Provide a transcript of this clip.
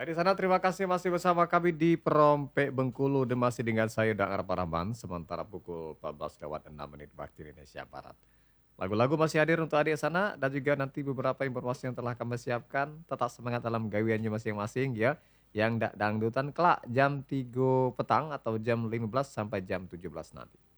Di sana terima kasih masih bersama kami di Perompek Bengkulu dan masih dengan saya Dang Arparahman sementara pukul 14 lewat 6 menit waktu Indonesia Barat. Lagu-lagu masih hadir untuk adik sana dan juga nanti beberapa informasi yang telah kami siapkan. Tetap semangat dalam gawiannya masing-masing ya. Yang dangdutan kelak jam 3 petang atau jam 15 sampai jam 17 nanti.